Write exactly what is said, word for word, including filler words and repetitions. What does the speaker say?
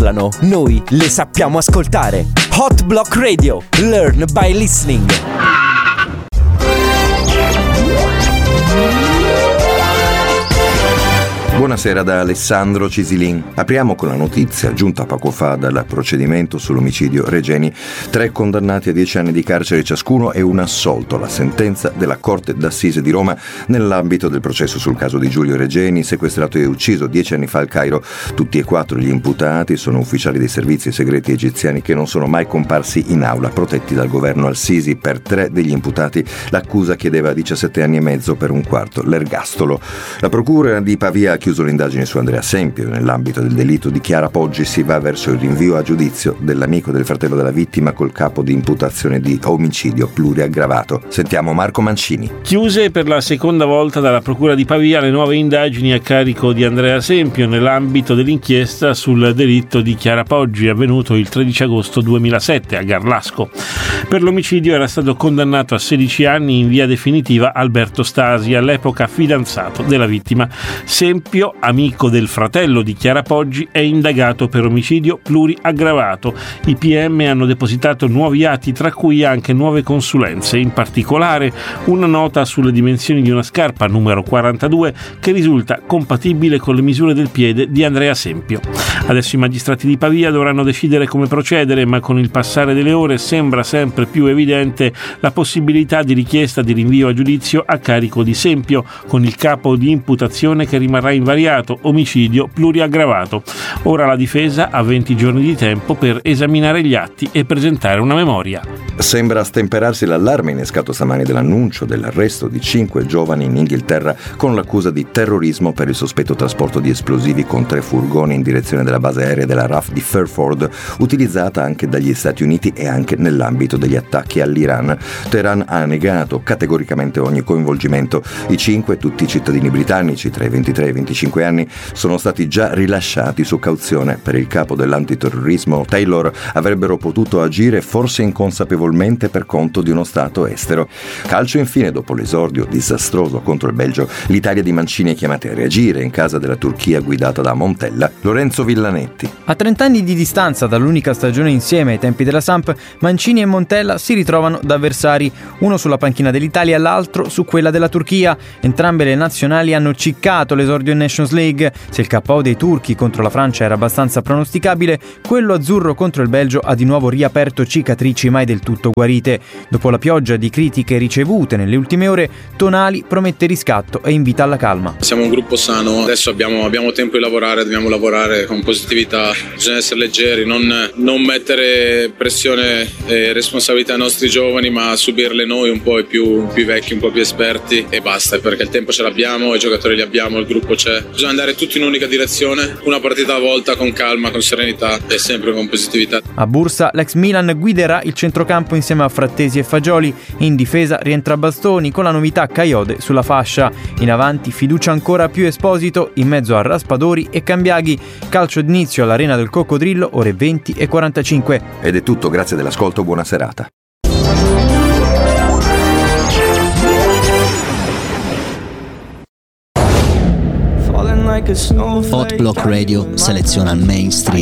parlano, noi le sappiamo ascoltare. Hot Block Radio. Learn by listening. Buonasera da Alessandro Cisilin. Apriamo con la notizia giunta poco fa dal procedimento sull'omicidio Regeni. Tre condannati a dieci anni di carcere ciascuno e un assolto, la sentenza della Corte d'Assise di Roma nell'ambito del processo sul caso di Giulio Regeni, sequestrato e ucciso dieci anni fa al Cairo. Tutti e quattro gli imputati sono ufficiali dei servizi segreti egiziani che non sono mai comparsi in aula, protetti dal governo al-Sisi. Per tre degli imputati l'accusa chiedeva diciassette anni e mezzo, per un quarto l'ergastolo. La procura di Pavia ha chiuso l'indagine su Andrea Sempio. Nell'ambito del delitto di Chiara Poggi si va verso il rinvio a giudizio dell'amico del fratello della vittima col capo di imputazione di omicidio pluriaggravato. Sentiamo Marco Mancini. Chiuse per la seconda volta dalla procura di Pavia le nuove indagini a carico di Andrea Sempio nell'ambito dell'inchiesta sul delitto di Chiara Poggi avvenuto il tredici agosto duemilasette a Garlasco. Per l'omicidio era stato condannato a sedici anni in via definitiva Alberto Stasi, all'epoca fidanzato della vittima. Sempio, amico del fratello di Chiara Poggi, è indagato per omicidio pluriaggravato. I P M hanno depositato nuovi atti, tra cui anche nuove consulenze, in particolare una nota sulle dimensioni di una scarpa numero quarantadue che risulta compatibile con le misure del piede di Andrea Sempio. Adesso i magistrati di Pavia dovranno decidere come procedere, ma con il passare delle ore sembra sempre più evidente la possibilità di richiesta di rinvio a giudizio a carico di Sempio, con il capo di imputazione che rimarrà invariato, omicidio pluriaggravato. Ora la difesa ha venti giorni di tempo per esaminare gli atti e presentare una memoria. Sembra stemperarsi l'allarme innescato stamani dell'annuncio dell'arresto di cinque giovani in Inghilterra con l'accusa di terrorismo per il sospetto trasporto di esplosivi con tre furgoni in direzione della base aerea della R A F di Fairford, utilizzata anche dagli Stati Uniti e anche nell'ambito degli attacchi all'Iran. Teheran ha negato categoricamente ogni coinvolgimento. I cinque, tutti cittadini britannici tra i ventitré e i venticinque anni, sono stati già rilasciati su cauzione. Per il capo dell'antiterrorismo Taylor avrebbero potuto agire forse inconsapevolmente per conto di uno stato estero. Calcio infine, dopo l'esordio disastroso contro il Belgio, l'Italia di Mancini è chiamata a reagire in casa della Turchia guidata da Montella. Lorenzo Villanetti. A trent'anni di distanza dall'unica stagione insieme ai tempi della Samp, Mancini e Montella si ritrovano da avversari, uno sulla panchina dell'Italia e l'altro su quella della Turchia. Entrambe le nazionali hanno ciccato l'esordio in Nations League. Se il K O dei turchi contro la Francia era abbastanza pronosticabile, quello azzurro contro il Belgio ha di nuovo riaperto cicatrici mai del tutto guarite. Dopo la pioggia di critiche ricevute nelle ultime ore, Tonali promette riscatto e invita alla calma. Siamo un gruppo sano, adesso abbiamo, abbiamo tempo di lavorare, dobbiamo lavorare con positività, bisogna essere leggeri, non, non mettere pressione e responsabilità ai nostri giovani, ma subirle noi, un po' i più, più vecchi, un po' più esperti, e basta, perché il tempo ce l'abbiamo, i giocatori li abbiamo, il gruppo c'è. Bisogna andare tutti in un'unica direzione, una partita a volta, con calma, con serenità e sempre con positività. A Bursa l'ex Milan guiderà il centrocampo insieme a Frattesi e Fagioli. In difesa rientra Bastoni con la novità Caiode sulla fascia. In avanti fiducia ancora più Esposito, in mezzo a Raspadori e Cambiaghi. Calcio d'inizio all'Arena del Coccodrillo, ore venti e quarantacinque. Ed è tutto, grazie dell'ascolto, buona serata. Hot Block Radio seleziona il mainstream.